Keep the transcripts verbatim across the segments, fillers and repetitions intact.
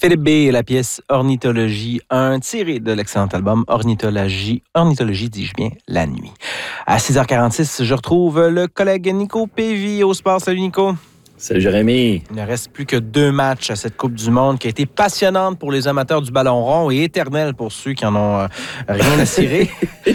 Philippe B et la pièce Ornithologie, un tiré de l'excellent album Ornithologie, Ornithologie, dis-je bien, la nuit. À six heures quarante-six, je retrouve le collègue Nico Pévy au sport. Salut Nico. Salut Jérémy. Il ne reste plus que deux matchs à cette Coupe du Monde qui a été passionnante pour les amateurs du ballon rond et éternelle pour ceux qui en ont euh, rien à cirer.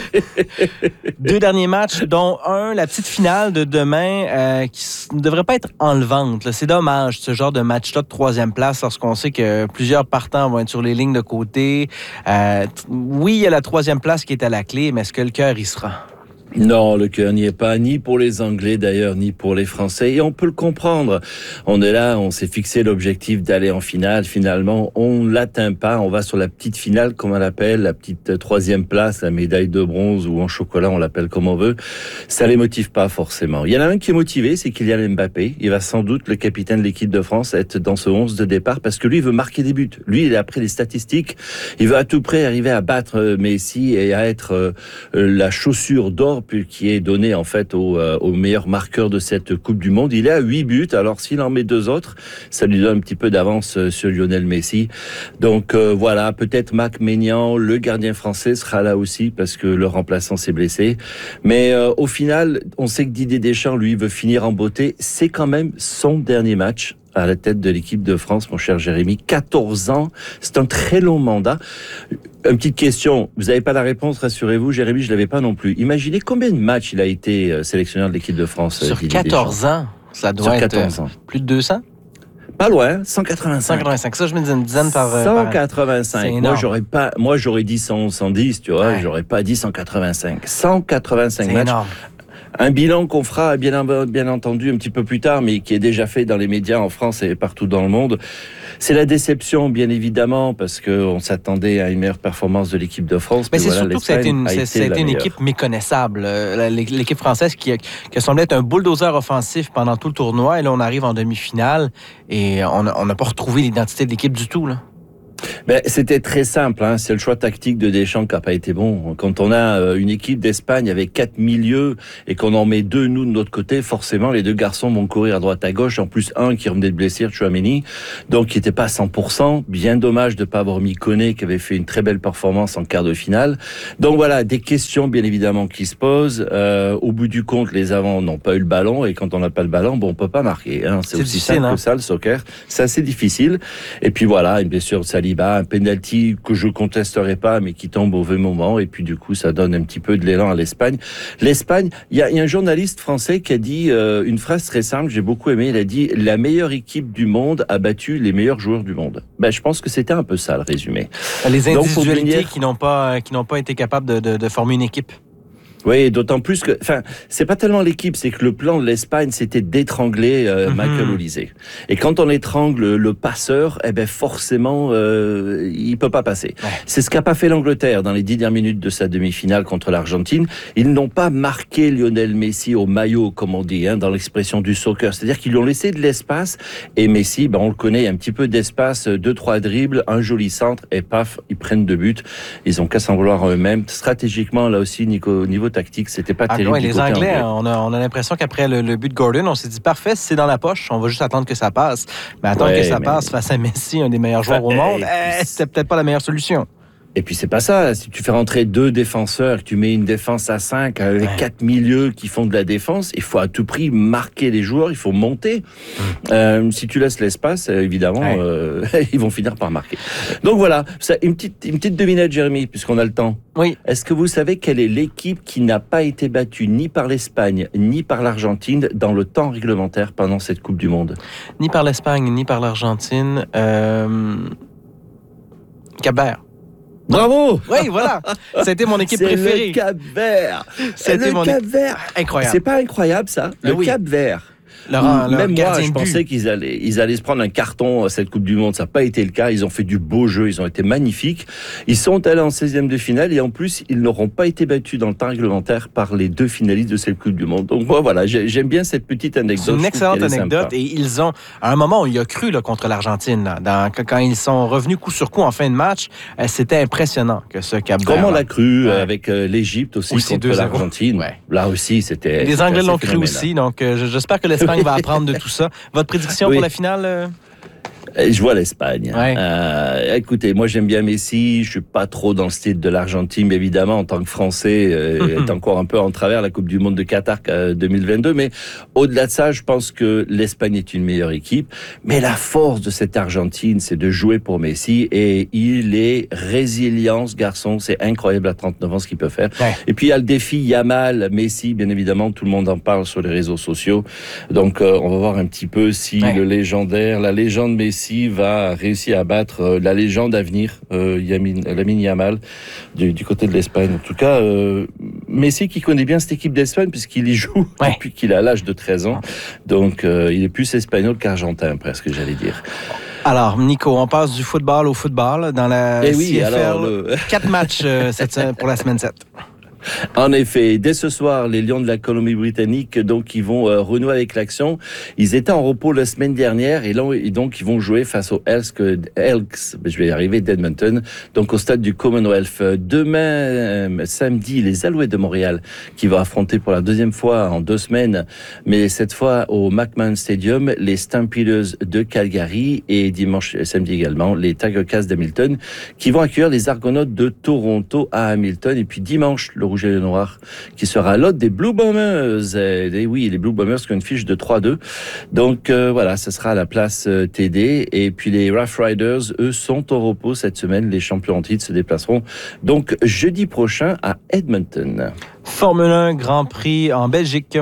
Deux derniers matchs, dont un, la petite finale de demain, euh, qui ne devrait pas être enlevante. Là. C'est dommage, ce genre de match-là de troisième place, lorsqu'on sait que plusieurs partants vont être sur les lignes de côté. Euh, oui, il y a la troisième place qui est à la clé, mais est-ce que le cœur y sera? Non, le cœur n'y est pas, ni pour les Anglais d'ailleurs, ni pour les Français. Et on peut le comprendre. On est là, on s'est fixé l'objectif d'aller en finale. Finalement, on ne l'atteint pas. On va sur la petite finale, comme on l'appelle, la petite troisième place, la médaille de bronze ou en chocolat, on l'appelle comme on veut. Ça les motive pas forcément. Il y en a un qui est motivé, c'est Kylian Mbappé. Il va sans doute, le capitaine de l'équipe de France, être dans ce onze de départ parce que lui, il veut marquer des buts. Lui, il est après les statistiques. Il veut à tout prix arriver à battre Messi et à être euh, la chaussure d'or qui est donné en fait au, euh, au meilleur marqueur de cette Coupe du Monde. Il est à huit buts, alors s'il en met deux autres, ça lui donne un petit peu d'avance euh, sur Lionel Messi. Donc euh, voilà, peut-être Marc Maignan, le gardien français, sera là aussi parce que le remplaçant s'est blessé. Mais euh, au final, on sait que Didier Deschamps, lui, veut finir en beauté. C'est quand même son dernier match à la tête de l'équipe de France, mon cher Jérémy. quatorze ans, c'est un très long mandat. Une petite question, vous n'avez pas la réponse, rassurez-vous, Jérémy, je ne l'avais pas non plus. Imaginez combien de matchs il a été sélectionneur de l'équipe de France. Sur quatorze ans, ça doit Sur être quatorze ans. Plus de deux cents? Pas loin, cent quatre-vingt-cinq. cent quatre-vingt-cinq, ça je me disais une dizaine par... cent quatre-vingt-cinq. Par... Moi, j'aurais pas, moi, j'aurais dit cent, cent dix, tu vois, ouais. J'aurais pas dit cent quatre-vingt-cinq. cent quatre-vingt-cinq c'est matchs. Énorme. Un bilan qu'on fera, bien, bien entendu, un petit peu plus tard, mais qui est déjà fait dans les médias en France et partout dans le monde. C'est la déception, bien évidemment, parce qu'on s'attendait à une meilleure performance de l'équipe de France. Mais, mais c'est voilà, surtout que ça a été une, a été ça a été une équipe méconnaissable. L'équipe française qui, qui semblait être un bulldozer offensif pendant tout le tournoi. Et là, on arrive en demi-finale et on n'a pas retrouvé l'identité de l'équipe du tout, là. Ben, c'était très simple, hein. C'est le choix tactique de Deschamps qui n'a pas été bon. Quand on a une équipe d'Espagne avec quatre milieux et qu'on en met deux, nous, de notre côté, forcément, les deux garçons vont courir à droite à gauche. En plus, un qui revenait de blessure, Tchouaméni, donc qui n'était pas à cent pour cent. Bien dommage de ne pas avoir mis Koné, qui avait fait une très belle performance en quart de finale. Donc voilà, des questions, bien évidemment, qui se posent. Euh, au bout du compte, les avants n'ont pas eu le ballon et quand on n'a pas le ballon, bon, on peut pas marquer, hein. C'est, c'est aussi simple hein. que ça, le soccer. C'est assez difficile. Et puis voilà, une blessure de Saliba, un penalty que je contesterai pas, mais qui tombe au mauvais moment. Et puis du coup, ça donne un petit peu de l'élan à l'Espagne. L'Espagne, il y a, y a un journaliste français qui a dit euh, une phrase très simple, j'ai beaucoup aimé. Il a dit la meilleure équipe du monde a battu les meilleurs joueurs du monde. Ben, je pense que c'était un peu ça le résumé. Les individualités Donc, qui n'ont pas qui n'ont pas été capables de, de, de former une équipe. Oui, d'autant plus que, enfin, c'est pas tellement l'équipe, c'est que le plan de l'Espagne, c'était d'étrangler euh, mm-hmm. Michael Olise. Et quand on étrangle le passeur, eh ben forcément, euh, il peut pas passer. Ouais. C'est ce qu'a pas fait l'Angleterre dans les dix dernières minutes de sa demi-finale contre l'Argentine. Ils n'ont pas marqué Lionel Messi au maillot, comme on dit, hein, dans l'expression du soccer. C'est-à-dire qu'ils lui ont laissé de l'espace. Et Messi, ben on le connaît, un petit peu d'espace, deux trois dribbles, un joli centre, et paf, ils prennent deux buts. Ils ont qu'à s'en vouloir eux-mêmes. Stratégiquement, là aussi, Nico, niveau tactique, c'était pas ah, terrible. Ouais, les Anglais, anglais. On, a, on a l'impression qu'après le, le but de Gordon, on s'est dit parfait, c'est dans la poche, on va juste attendre que ça passe. Mais attendre ouais, que ça mais... passe face à Messi, un des meilleurs joueurs enfin, au monde, eh, c'était peut-être pas la meilleure solution. Et puis c'est pas ça, si tu fais rentrer deux défenseurs, que tu mets une défense à cinq avec ouais. quatre milieux qui font de la défense, il faut à tout prix marquer les joueurs, il faut monter. Mmh. Euh, si tu laisses l'espace, évidemment, ouais. euh, ils vont finir par marquer. Donc voilà, ça, une petite une petite devinette, Jérémy, puisqu'on a le temps. Oui. Est-ce que vous savez quelle est l'équipe qui n'a pas été battue ni par l'Espagne ni par l'Argentine dans le temps réglementaire pendant cette Coupe du Monde? Ni par l'Espagne ni par l'Argentine. Euh... Cap-Vert. Bravo! Oui, voilà. C'était mon équipe c'est préférée. Le Cap-Vert. C'était le mon Cap-Vert. Incroyable. C'est pas incroyable, ça? Le oui. Cap-Vert. Laurent, Même moi, je pensais qu'ils allaient, ils allaient se prendre un carton à cette Coupe du Monde. Ça n'a pas été le cas. Ils ont fait du beau jeu. Ils ont été magnifiques. Ils sont allés en seizième de finale et en plus, ils n'auront pas été battus dans le temps réglementaire par les deux finalistes de cette Coupe du Monde. Donc moi, voilà, j'aime bien cette petite anecdote. C'est une excellente anecdote et ils ont, à un moment, on y a cru là, contre l'Argentine. Là, dans, quand ils sont revenus coup sur coup en fin de match, euh, c'était impressionnant que ce Cap-Vert. Comme on l'a cru ouais. avec euh, l'Égypte aussi, aussi contre l'Argentine. Ouais. Là aussi, c'était. Les Anglais l'ont cru aussi. Donc euh, j'espère que l'Espagne va apprendre de tout ça. Votre prédiction oui. pour la finale? Euh... Je vois l'Espagne. Ouais. Euh, écoutez, moi j'aime bien Messi. Je suis pas trop dans le style de l'Argentine, évidemment, en tant que Français, euh, est encore un peu en travers la Coupe du Monde de Qatar euh, deux mille vingt-deux. Mais au-delà de ça, je pense que l'Espagne est une meilleure équipe. Mais la force de cette Argentine, c'est de jouer pour Messi. Et il est résilient, ce garçon. C'est incroyable à trente-neuf ans ce qu'il peut faire. Ouais. Et puis il y a le défi Yamal, Messi, bien évidemment, tout le monde en parle sur les réseaux sociaux. Donc euh, on va voir un petit peu si ouais. le légendaire, la légende Messi va réussir à battre euh, la légende à venir, euh, Yamin, Lamine Yamal, du, du côté de l'Espagne. En tout cas, euh, Messi qui connaît bien cette équipe d'Espagne puisqu'il y joue ouais. depuis qu'il a l'âge de treize ans. Donc euh, il est plus espagnol qu'argentin presque, j'allais dire. Alors, Nico, on passe du football au football dans la Eh oui, C F L. alors, le... Quatre matchs euh, cette, pour la semaine sept. En effet, dès ce soir, les Lions de la Colombie-Britannique, donc, ils vont euh, renouer avec l'action. Ils étaient en repos la semaine dernière et, là, et donc ils vont jouer face aux Elks, Elks, je vais y arriver, d'Edmonton, donc au stade du Commonwealth. Demain, euh, samedi, les Alouettes de Montréal qui vont affronter pour la deuxième fois en deux semaines, mais cette fois au McMahon Stadium, les Stampeders de Calgary et dimanche, samedi également, les Tiger Cats d'Hamilton qui vont accueillir les Argonautes de Toronto à Hamilton. Et puis dimanche, le Rouge et le Noir, qui sera l'hôte des Blue Bombers. Et oui, les Blue Bombers qui ont une fiche de trois deux. Donc euh, voilà, ce sera à la place euh, T D. Et puis les Rough Riders, eux, sont au repos cette semaine. Les champions en titre se déplaceront donc jeudi prochain à Edmonton. Formule un Grand Prix en Belgique.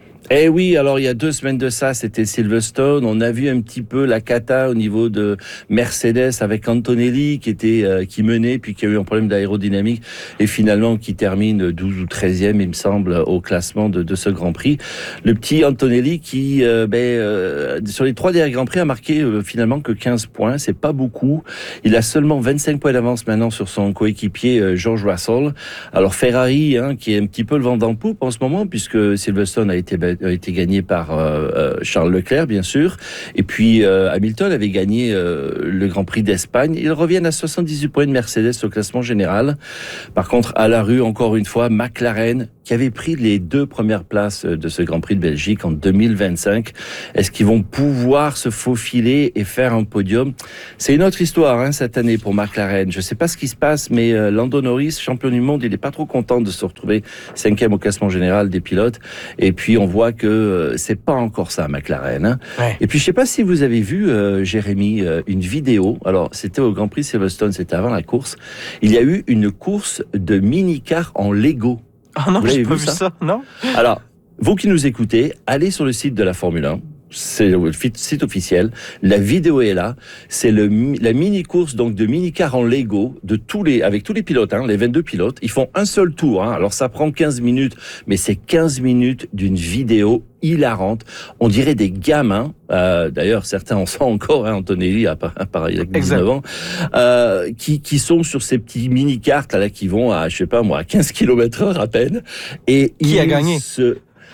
Eh oui, alors il y a deux semaines de ça, c'était Silverstone. On a vu un petit peu la cata au niveau de Mercedes avec Antonelli qui était euh, qui menait puis qui a eu un problème d'aérodynamique et finalement qui termine douze ou treizième, il me semble, au classement de, de ce Grand Prix. Le petit Antonelli qui, euh, ben, euh, sur les trois derniers Grands Prix, a marqué euh, finalement que quinze points, c'est pas beaucoup. Il a seulement vingt-cinq points d'avance maintenant sur son coéquipier euh, George Russell. Alors Ferrari, hein, qui est un petit peu le vent dans le poupe en ce moment puisque Silverstone a été a été gagné par euh, Charles Leclerc, bien sûr. Et puis, euh, Hamilton avait gagné euh, le Grand Prix d'Espagne. Ils reviennent à soixante-dix-huit points de Mercedes au classement général. Par contre, à la rue, encore une fois, McLaren, qui avait pris les deux premières places de ce Grand Prix de Belgique en deux mille vingt-cinq. Est-ce qu'ils vont pouvoir se faufiler et faire un podium? C'est une autre histoire hein, cette année pour McLaren. Je ne sais pas ce qui se passe, mais euh, Lando Norris, champion du monde, il n'est pas trop content de se retrouver cinquième au classement général des pilotes. Et puis, on voit que euh, c'est pas encore ça, McLaren. Hein. Ouais. Et puis, je ne sais pas si vous avez vu, euh, Jérémy, euh, une vidéo. Alors, c'était au Grand Prix Silverstone, c'était avant la course. Il y a eu une course de mini-car en Lego. Ah non, j'ai pas vu ça, ça non? Alors, vous qui nous écoutez, allez sur le site de la Formule un. C'est le site officiel. La vidéo est là. C'est le, la mini-course donc de mini-car en Lego de tous les, avec tous les pilotes, hein, les vingt-deux pilotes. Ils font un seul tour. Hein. Alors, ça prend quinze minutes, mais c'est quinze minutes d'une vidéo hilarante. On dirait des gamins. Euh, d'ailleurs, certains en sont encore, hein, Antonelli, à part, à part il y a dix-neuf ans, euh, qui, qui sont sur ces petits mini-cars là, qui vont à, je sais pas moi, à quinze kilomètres heure à peine. Et qui a gagné? Se...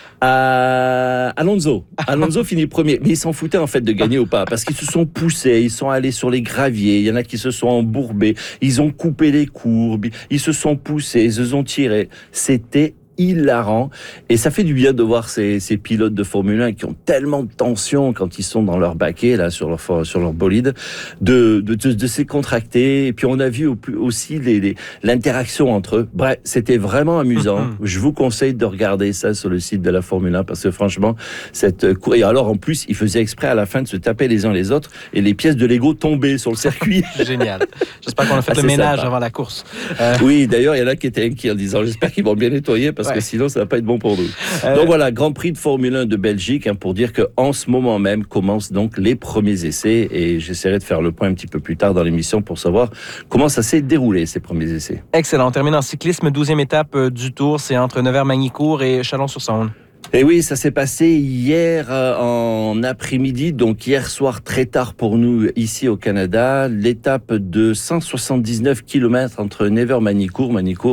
Euh, Alonso. Alonso finit premier. Mais ils s'en foutaient en fait de gagner ou pas. Parce qu'ils se sont poussés, ils sont allés sur les graviers, il y en a qui se sont embourbés, ils ont coupé les courbes, ils se sont poussés, ils se sont tirés. C'était hilarant. Et ça fait du bien de voir ces, ces pilotes de Formule un qui ont tellement de tension quand ils sont dans leur baquet, là, sur leur, sur leur bolide, de, de, de, de se contracter. Et puis, on a vu aussi les, les, l'interaction entre eux. Bref, c'était vraiment amusant. Je vous conseille de regarder ça sur le site de la Formule un parce que franchement, cette course, et alors, en plus, ils faisaient exprès à la fin de se taper les uns les autres et les pièces de Lego tombaient sur le circuit. Génial. J'espère qu'on a fait ah, le ménage sympa. Avant la course. Euh... Oui, d'ailleurs, il y en a qui étaient inquiets en disant, j'espère qu'ils vont bien nettoyer parce Parce ouais. que sinon, ça va pas être bon pour nous. Euh... Donc voilà, Grand Prix de Formule un de Belgique, hein, pour dire qu'en ce moment même commencent donc les premiers essais et j'essaierai de faire le point un petit peu plus tard dans l'émission pour savoir comment ça s'est déroulé, ces premiers essais. Excellent. On termine en cyclisme. douzième étape du Tour, c'est entre Nevers-Magny-Cours et Chalon-sur-Saône. Et oui, ça s'est passé hier euh, en après-midi, donc hier soir très tard pour nous ici au Canada. L'étape de cent soixante-dix-neuf kilomètres entre Nevers-Magny-Cours, Magny-Cours, hein,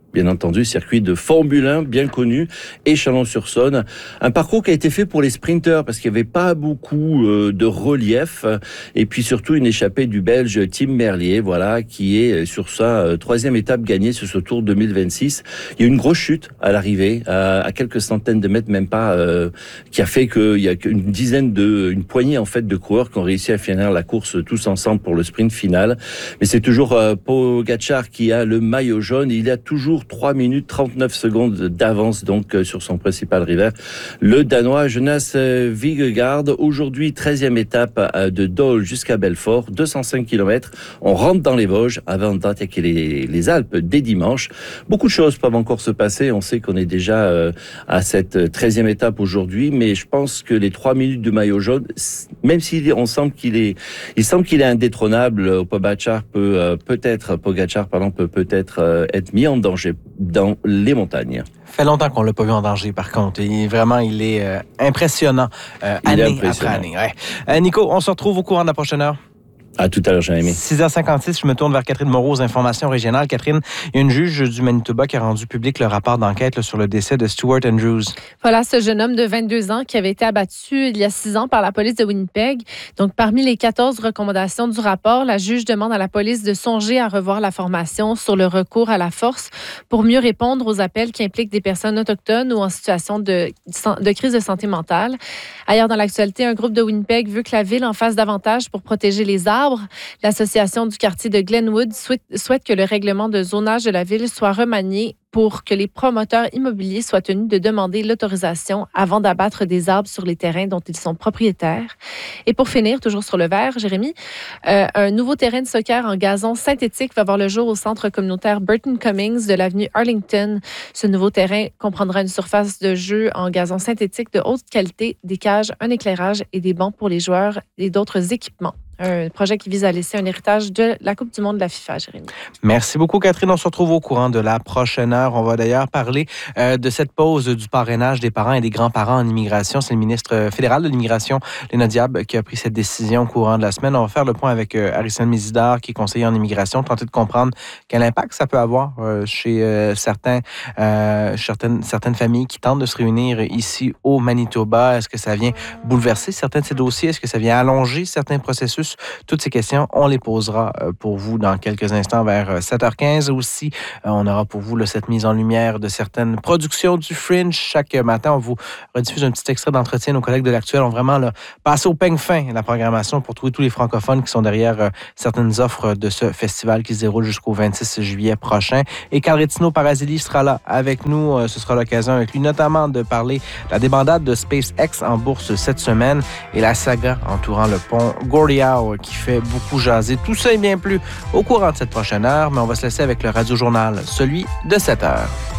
bien entendu, circuit de Formule un bien connu et Chalon-sur-Saône. Un parcours qui a été fait pour les sprinteurs parce qu'il n'y avait pas beaucoup euh, de relief et puis surtout une échappée du Belge Tim Merlier, voilà, qui est sur sa euh, troisième étape gagnée sur ce Tour deux mille vingt-six. Il y a eu une grosse chute à l'arrivée, à, à quelques centaines de mètres, même pas, euh, qui a fait qu'il y a une dizaine de, une poignée en fait de coureurs qui ont réussi à finir la course tous ensemble pour le sprint final. Mais c'est toujours euh, Pogačar qui a le maillot jaune. Il a toujours trois minutes trente-neuf secondes d'avance donc sur son principal rival, le Danois Jonas Vingegaard. Aujourd'hui, treizième étape de Dole jusqu'à Belfort, deux cent cinq kilomètres. On rentre dans les Vosges avant d'attaquer les, les Alpes dès dimanche. Beaucoup de choses peuvent encore se passer. On sait qu'on est déjà à cette treizième étape aujourd'hui, mais je pense que les trois minutes de maillot jaune, même si on semble qu'il est, il semble qu'il est indétrônable, Pogačar peut peut-être, Pogačar pardon, peut peut-être être mis en danger dans les montagnes. Fait longtemps qu'on l'a pas vu en danger, par contre. Il, vraiment, il est euh, impressionnant, euh, année impressionnant. après année. Ouais. Euh, Nico, on se retrouve au courant de la prochaine heure. À tout à l'heure, Jérémy. six heures cinquante-six, je me tourne vers Catherine Moreau aux informations régionales. Catherine, il y a une juge du Manitoba qui a rendu public le rapport d'enquête là, sur le décès de Stuart Andrews. Voilà, ce jeune homme de vingt-deux ans qui avait été abattu il y a six ans par la police de Winnipeg. Donc, parmi les quatorze recommandations du rapport, la juge demande à la police de songer à revoir la formation sur le recours à la force pour mieux répondre aux appels qui impliquent des personnes autochtones ou en situation de, de crise de santé mentale. Ailleurs dans l'actualité, un groupe de Winnipeg veut que la ville en fasse davantage pour protéger les arbres. L'association du quartier de Glenwood souhaite, souhaite que le règlement de zonage de la ville soit remanié pour que les promoteurs immobiliers soient tenus de demander l'autorisation avant d'abattre des arbres sur les terrains dont ils sont propriétaires. Et pour finir, toujours sur le vert, Jérémy, euh, un nouveau terrain de soccer en gazon synthétique va voir le jour au centre communautaire Burton Cummings de l'avenue Arlington. Ce nouveau terrain comprendra une surface de jeu en gazon synthétique de haute qualité, des cages, un éclairage et des bancs pour les joueurs et d'autres équipements. Un projet qui vise à laisser un héritage de la Coupe du monde de la FIFA, Jérémy. Merci beaucoup, Catherine. On se retrouve au courant de la prochaine heure. On va d'ailleurs parler euh, de cette pause du parrainage des parents et des grands-parents en immigration. C'est le ministre fédéral de l'immigration, Léna Diab, qui a pris cette décision au courant de la semaine. On va faire le point avec euh, Harrison Mézidard, qui est conseiller en immigration, tenter de comprendre quel impact ça peut avoir euh, chez euh, certains, euh, certaines, certaines familles qui tentent de se réunir ici au Manitoba. Est-ce que ça vient bouleverser certains de ces dossiers? Est-ce que ça vient allonger certains processus? Toutes ces questions, on les posera pour vous dans quelques instants vers sept heures quinze. Aussi, on aura pour vous là, cette mise en lumière de certaines productions du Fringe. Chaque matin, on vous rediffuse un petit extrait d'entretien. Nos collègues de l'Actuel ont vraiment là, passé au peigne fin la programmation pour trouver tous les francophones qui sont derrière euh, certaines offres de ce festival qui se déroule jusqu'au vingt-six juillet prochain. Et Carl Retino Parazili sera là avec nous. Euh, ce sera l'occasion avec lui notamment de parler de la débandade de SpaceX en bourse cette semaine et la saga entourant le pont Gordie Howe qui fait beaucoup jaser. Tout ça et bien plus au courant de cette prochaine heure, mais on va se laisser avec le Radio-Journal, celui de sept heures.